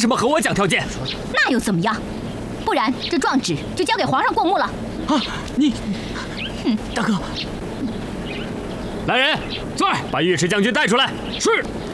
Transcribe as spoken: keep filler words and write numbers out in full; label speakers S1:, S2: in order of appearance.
S1: 什么和我讲条件？
S2: 那又怎么样？不然这状纸就交给皇上过目了。
S1: 啊，你，
S2: 哼，
S1: 大哥，来人，在把尉迟将军带出来。
S3: 是。